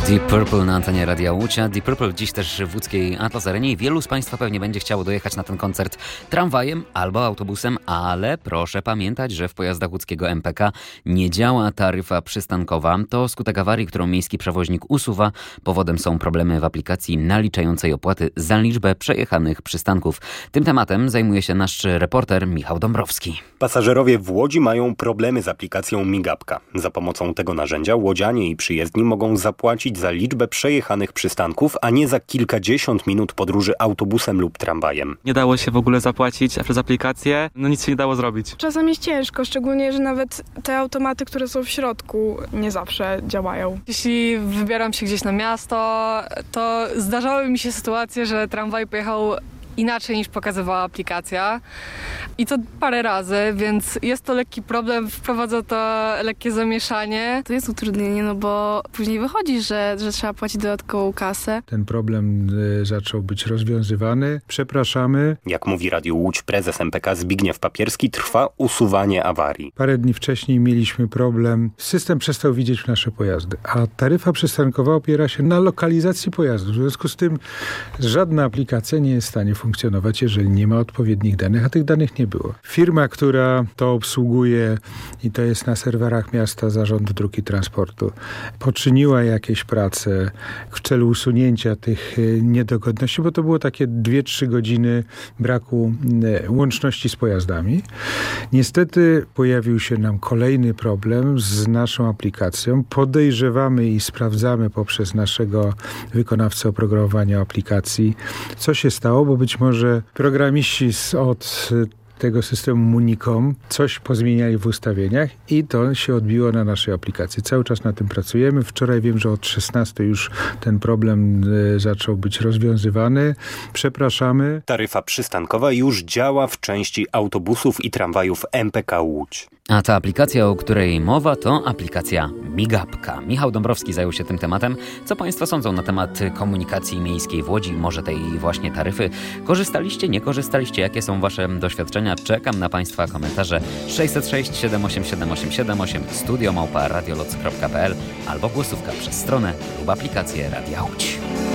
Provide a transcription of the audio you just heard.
Deep Purple na antenie Radia Łódź. Deep Purple dziś też w łódzkiej Atlas Arenie. Wielu z Państwa pewnie będzie chciało dojechać na ten koncert tramwajem albo autobusem, ale proszę pamiętać, że w pojazdach łódzkiego MPK nie działa taryfa przystankowa. To skutek awarii, którą miejski przewoźnik usuwa. Powodem są problemy w aplikacji naliczającej opłaty za liczbę przejechanych przystanków. Tym tematem zajmuje się nasz reporter Michał Dąbrowski. Pasażerowie w Łodzi mają problemy z aplikacją Migapka. Za pomocą tego narzędzia łodzianie i przyjezdni mogą zapłacić za liczbę przejechanych przystanków, a nie za kilkadziesiąt minut podróży autobusem lub tramwajem. Nie dało się w ogóle zapłacić przez aplikację, nic się nie dało zrobić. Czasem jest ciężko, szczególnie, że nawet te automaty, które są w środku, nie zawsze działają. Jeśli wybieram się gdzieś na miasto, to zdarzały mi się sytuacje, że tramwaj pojechał inaczej niż pokazywała aplikacja i to parę razy, więc jest to lekki problem, wprowadza to lekkie zamieszanie. To jest utrudnienie, bo później wychodzi, że trzeba płacić dodatkową kasę. Ten problem zaczął być rozwiązywany. Przepraszamy. Jak mówi Radio Łódź prezes MPK Zbigniew Papierski, trwa usuwanie awarii. Parę dni wcześniej mieliśmy problem. System przestał widzieć nasze pojazdy, a taryfa przystankowa opiera się na lokalizacji pojazdu. W związku z tym żadna aplikacja nie jest w stanie funkcjonować, jeżeli nie ma odpowiednich danych, a tych danych nie było. Firma, która to obsługuje i to jest na serwerach miasta Zarządu Dróg i Transportu, poczyniła jakieś prace w celu usunięcia tych niedogodności, bo to było takie 2-3 godziny braku łączności z pojazdami. Niestety pojawił się nam kolejny problem z naszą aplikacją. Podejrzewamy i sprawdzamy poprzez naszego wykonawcę oprogramowania aplikacji, co się stało, bo być może programiści od tego systemu Municom coś pozmieniali w ustawieniach i to się odbiło na naszej aplikacji. Cały czas na tym pracujemy. Wczoraj wiem, że od 16 już ten problem zaczął być rozwiązywany. Przepraszamy. Taryfa przystankowa już działa w części autobusów i tramwajów MPK Łódź. A ta aplikacja, o której mowa, to aplikacja Migapka. Michał Dąbrowski zajął się tym tematem. Co Państwo sądzą na temat komunikacji miejskiej w Łodzi, może tej właśnie taryfy? Korzystaliście, nie korzystaliście? Jakie są Wasze doświadczenia? Czekam na Państwa komentarze. 606 787 878 studio@radioloc.pl albo głosówka przez stronę lub aplikację Radia Łódź.